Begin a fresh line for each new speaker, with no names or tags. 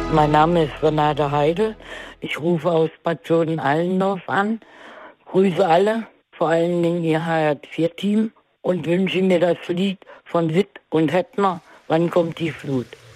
Mein Name ist Renate Heide. Ich rufe aus Bad Soden-Allendorf an. Grüße alle, vor allen Dingen Ihr HR4-Team und wünsche mir das Lied von Witt und Hettner, Wann kommt die Flut?